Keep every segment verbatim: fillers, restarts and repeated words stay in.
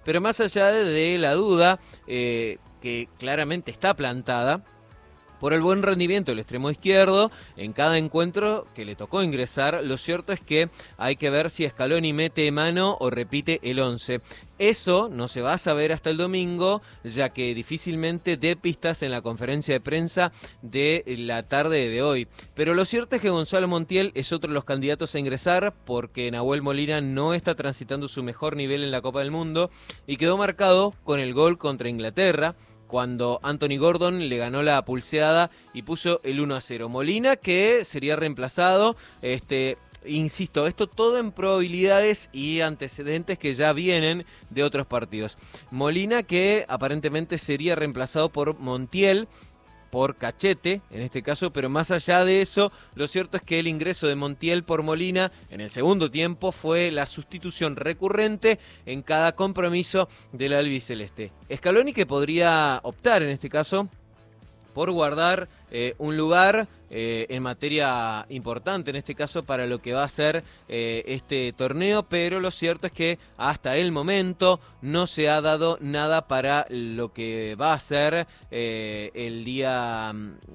Pero más allá de, de la duda, eh, que claramente está plantada por el buen rendimiento del extremo izquierdo en cada encuentro que le tocó ingresar, lo cierto es que hay que ver si Scaloni mete mano o repite el once. Eso no se va a saber hasta el domingo, ya que difícilmente dé pistas en la conferencia de prensa de la tarde de hoy. Pero lo cierto es que Gonzalo Montiel es otro de los candidatos a ingresar, porque Nahuel Molina no está transitando su mejor nivel en la Copa del Mundo y quedó marcado con el gol contra Inglaterra, cuando Anthony Gordon le ganó la pulseada y puso el uno a cero. Molina, que sería reemplazado, este, insisto, esto todo en probabilidades y antecedentes que ya vienen de otros partidos. Molina, que aparentemente sería reemplazado por Montiel, por Cachete, en este caso, pero más allá de eso, lo cierto es que el ingreso de Montiel por Molina en el segundo tiempo fue la sustitución recurrente en cada compromiso del albiceleste. Scaloni, que podría optar en este caso por guardar eh, un lugar eh, en materia importante, en este caso para lo que va a ser eh, este torneo, pero lo cierto es que hasta el momento no se ha dado nada para lo que va a ser eh, el día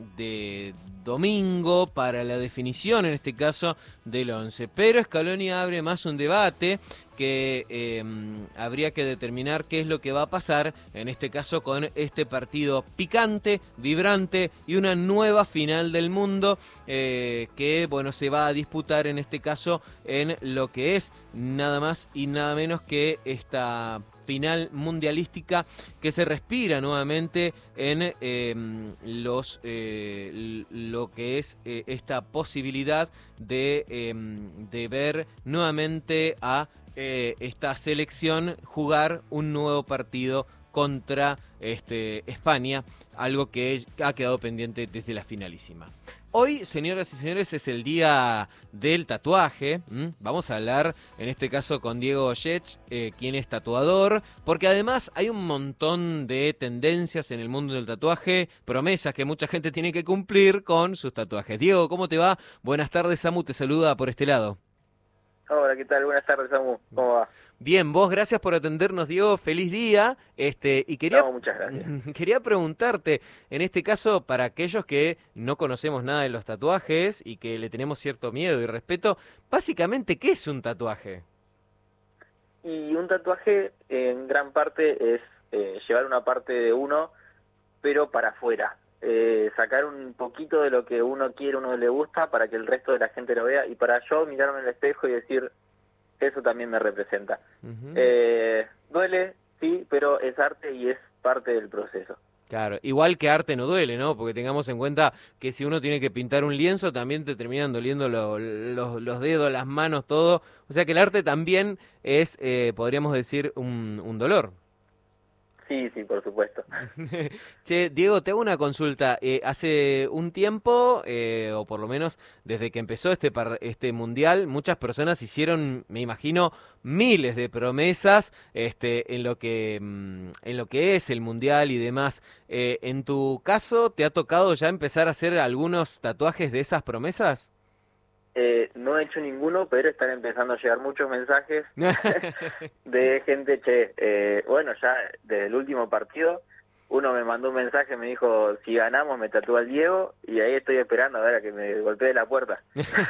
de domingo, para la definición en este caso del once. Pero Scaloni abre más un debate que eh, habría que determinar qué es lo que va a pasar, en este caso con este partido picante, vibrante y una nueva final del mundo eh, que bueno se va a disputar en este caso en lo que es nada más y nada menos que esta final mundialística que se respira nuevamente en eh, los eh, lo que es eh, esta posibilidad de, eh, de ver nuevamente a eh, esta selección jugar un nuevo partido contra este, España, algo que ha quedado pendiente desde la finalísima. Hoy, señoras y señores, es el día del tatuaje. ¿Mm? Vamos a hablar, en este caso, con Diego Yech, eh, quien es tatuador, porque además hay un montón de tendencias en el mundo del tatuaje, promesas que mucha gente tiene que cumplir con sus tatuajes. Diego, ¿cómo te va? Buenas tardes, Samu te saluda por este lado. Hola, ¿qué tal? Buenas tardes, Samu. ¿Cómo va? Bien, vos, gracias por atendernos, Diego. Feliz día. Este, y quería, no, muchas gracias. Quería preguntarte, en este caso, para aquellos que no conocemos nada de los tatuajes y que le tenemos cierto miedo y respeto, básicamente, ¿qué es un tatuaje? Y un tatuaje, en gran parte, es eh, llevar una parte de uno, pero para afuera. Eh, sacar un poquito de lo que uno quiere, uno le gusta, para que el resto de la gente lo vea, y para yo mirarme en el espejo y decir, eso también me representa. Uh-huh. eh, duele, sí, pero es arte y es parte del proceso. Claro, igual que arte no duele, ¿no? Porque tengamos en cuenta que si uno tiene que pintar un lienzo, también te terminan doliendo lo, lo, los dedos, las manos, todo. O sea que el arte también es, eh, podríamos decir, un, un dolor. Sí, sí, por supuesto. Che, Diego, te hago una consulta. Eh, hace un tiempo, eh, o por lo menos desde que empezó este, par este mundial, muchas personas hicieron, me imagino, miles de promesas este, en, lo que, en lo que es el mundial y demás. Eh, ¿En tu caso te ha tocado ya empezar a hacer algunos tatuajes de esas promesas? Eh, no he hecho ninguno, pero están empezando a llegar muchos mensajes de gente, che, eh, bueno, ya desde el último partido, uno me mandó un mensaje, me dijo, si ganamos me tatúa el Diego, y ahí estoy esperando a ver a que me golpee la puerta.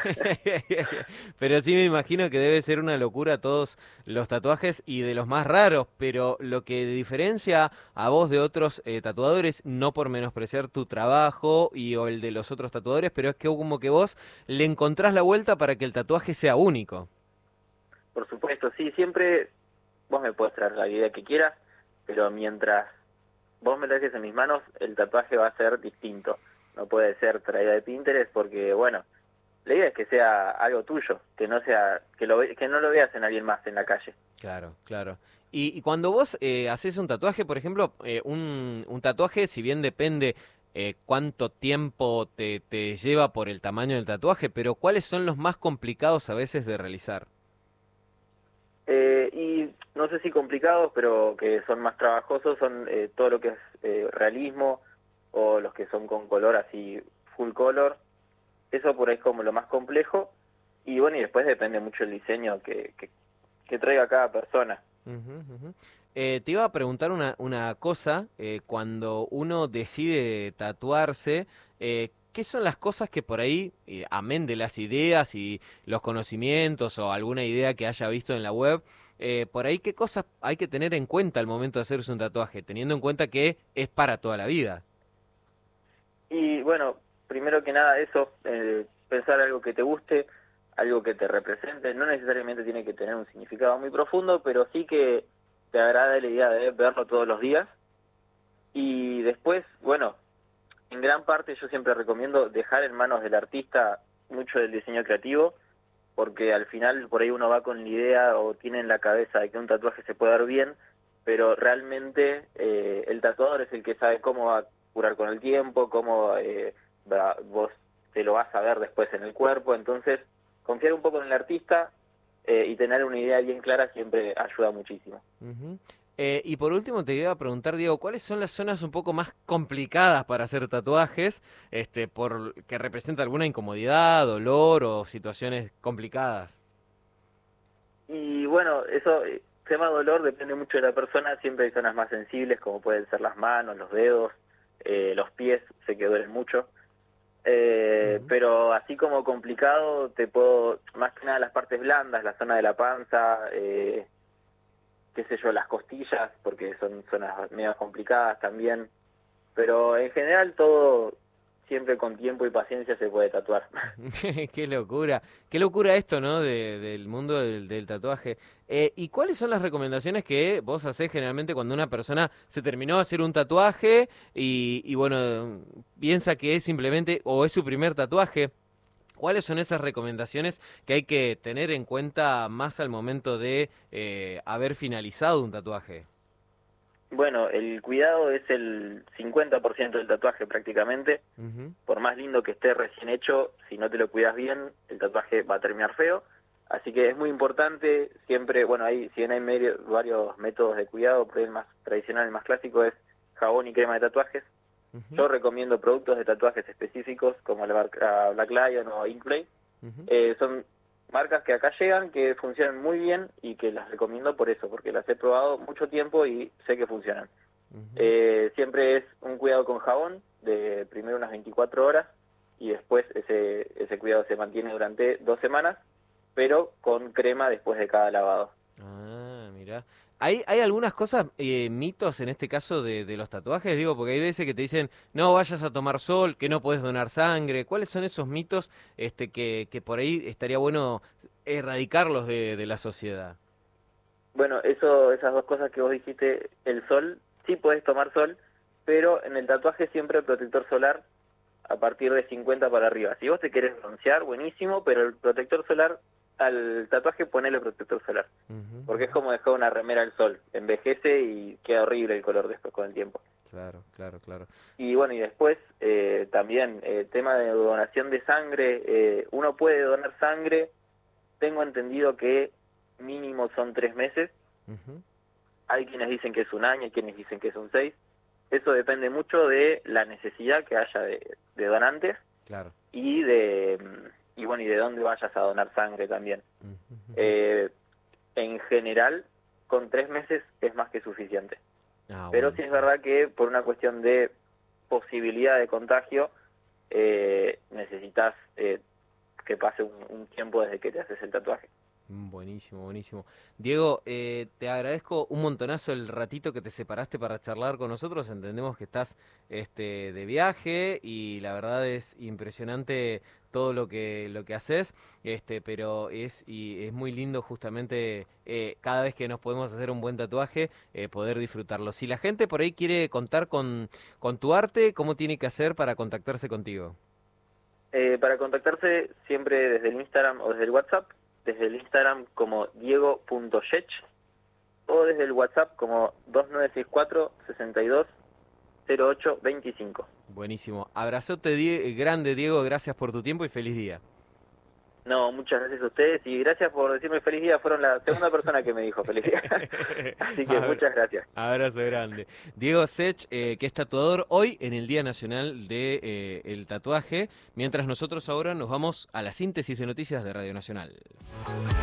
Pero sí me imagino que debe ser una locura todos los tatuajes y de los más raros, pero lo que diferencia a vos de otros eh, tatuadores, no por menospreciar tu trabajo y o el de los otros tatuadores, pero es que como que vos le encontrás la vuelta para que el tatuaje sea único. Por supuesto, sí, siempre vos me podés traer la idea que quieras, pero mientras vos me lo dejes en mis manos, el tatuaje va a ser distinto. No puede ser traída de Pinterest porque, bueno, la idea es que sea algo tuyo, que no sea que lo que no lo veas en alguien más en la calle. Claro, claro. Y, y cuando vos eh, haces un tatuaje, por ejemplo, eh, un, un tatuaje, si bien depende eh, cuánto tiempo te, te lleva por el tamaño del tatuaje, pero ¿cuáles son los más complicados a veces de realizar? Eh, y no sé si complicados, pero que son más trabajosos, son eh, todo lo que es eh, realismo, o los que son con color así, full color. Eso por ahí es como lo más complejo, y bueno, y después depende mucho el diseño que, que, que traiga cada persona. Uh-huh, uh-huh. Eh, te iba a preguntar una, una cosa, eh, cuando uno decide tatuarse, eh, ¿qué son las cosas que por ahí, eh, amén de las ideas y los conocimientos o alguna idea que haya visto en la web, eh, por ahí qué cosas hay que tener en cuenta al momento de hacerse un tatuaje, teniendo en cuenta que es para toda la vida? Y bueno, primero que nada eso, eh, pensar algo que te guste, algo que te represente, no necesariamente tiene que tener un significado muy profundo, pero sí que te agrade la idea de verlo todos los días. Y después, bueno, en gran parte yo siempre recomiendo dejar en manos del artista mucho del diseño creativo, porque al final por ahí uno va con la idea o tiene en la cabeza de que un tatuaje se puede dar bien, pero realmente eh, el tatuador es el que sabe cómo va a curar con el tiempo, cómo eh, va, vos te lo vas a ver después en el cuerpo. Entonces confiar un poco en el artista eh, y tener una idea bien clara siempre ayuda muchísimo. Ujú. Eh, y por último te iba a preguntar, Diego, ¿cuáles son las zonas un poco más complicadas para hacer tatuajes, este, por que representa alguna incomodidad, dolor o situaciones complicadas? Y bueno, eso, eh, tema dolor depende mucho de la persona, siempre hay zonas más sensibles como pueden ser las manos, los dedos, eh, los pies, sé que duelen mucho. Eh, Ujú. pero así como complicado, te puedo, más que nada las partes blandas, la zona de la panza, eh, qué sé yo, las costillas, porque son zonas medio complicadas también, pero en general todo, siempre con tiempo y paciencia se puede tatuar. Qué locura, qué locura esto, ¿no? De- del mundo del, del tatuaje. Eh, ¿y cuáles son las recomendaciones que vos hacés generalmente cuando una persona se terminó de hacer un tatuaje y, y bueno, piensa que es simplemente o es su primer tatuaje? ¿Cuáles son esas recomendaciones que hay que tener en cuenta más al momento de eh, haber finalizado un tatuaje? Bueno, el cuidado es el cincuenta por ciento del tatuaje prácticamente. Ujú. Por más lindo que esté recién hecho, si no te lo cuidas bien, el tatuaje va a terminar feo. Así que es muy importante, siempre, bueno, hay, si bien hay medio, varios métodos de cuidado, pero el más tradicional, el más clásico es jabón y crema de tatuajes. Ujú. Yo recomiendo productos de tatuajes específicos como la marca Black Lion o Inkplay. Ujú. Eh, son marcas que acá llegan, que funcionan muy bien y que las recomiendo por eso, porque las he probado mucho tiempo y sé que funcionan. Ujú. Eh, siempre es un cuidado con jabón de primero unas veinticuatro horas y después ese, ese cuidado se mantiene durante dos semanas, pero con crema después de cada lavado. Ah, mira. ¿Hay, hay algunas cosas, eh, mitos en este caso de, de los tatuajes? Digo, porque hay veces que te dicen, no vayas a tomar sol, que no puedes donar sangre. ¿Cuáles son esos mitos este, que, que por ahí estaría bueno erradicarlos de, de la sociedad? Bueno, eso, esas dos cosas que vos dijiste, el sol, sí podés tomar sol, pero en el tatuaje siempre protector solar a partir de cincuenta para arriba. Si vos te querés broncear, buenísimo, pero el protector solar, al tatuaje ponele protector solar, Ujú, porque es ujú. como dejar una remera al sol, envejece y queda horrible el color después con el tiempo. Claro, claro, claro. Y bueno, y después eh, también eh, tema de donación de sangre, eh, uno puede donar sangre, tengo entendido que mínimo son tres meses, Ujú. hay quienes dicen que es un año, hay quienes dicen que son seis, eso depende mucho de la necesidad que haya de, de donantes Claro. y de y bueno y de dónde vayas a donar sangre también. Ujú, ujú. Eh, en general, con tres meses es más que suficiente. Ah, Pero sí es buenísimo. verdad que por una cuestión de posibilidad de contagio, eh, necesitas eh, que pase un, un tiempo desde que te haces el tatuaje. Mm, buenísimo, buenísimo. Diego, eh, te agradezco un montonazo el ratito que te separaste para charlar con nosotros. Entendemos que estás este, de viaje y la verdad es impresionante todo lo que lo que haces, este, pero es y es muy lindo justamente eh, cada vez que nos podemos hacer un buen tatuaje, eh, poder disfrutarlo. Si la gente por ahí quiere contar con, con tu arte, ¿cómo tiene que hacer para contactarse contigo? Eh, para contactarse siempre desde el Instagram o desde el WhatsApp, desde el Instagram como diego punto shech o desde el WhatsApp como dos nueve seis cuatro, seis dos, cero ocho dos cinco. Buenísimo. Abrazote Die- grande, Diego, gracias por tu tiempo y feliz día. No, muchas gracias a ustedes y gracias por decirme feliz día. Fueron la segunda persona que me dijo feliz día. Así que Abra- muchas gracias. Abrazo grande. Diego Sech, eh, que es tatuador hoy en el Día Nacional de, eh, el Tatuaje, mientras nosotros ahora nos vamos a la síntesis de noticias de Radio Nacional.